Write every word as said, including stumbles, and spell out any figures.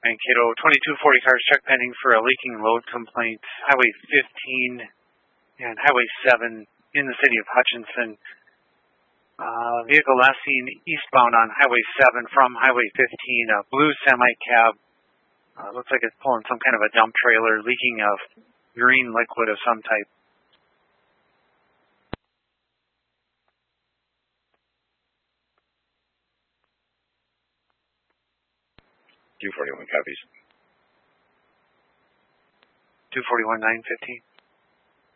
Mankato, twenty-two forty cars check pending for a leaking load complaint. Highway fifteen and Highway seven in the city of Hutchinson. Uh, vehicle last seen eastbound on Highway seven from Highway fifteen. A blue semi-cab. Uh, looks like it's pulling some kind of a dump trailer, leaking of green liquid of some type. two forty-one copies. two forty-one nine fifteen.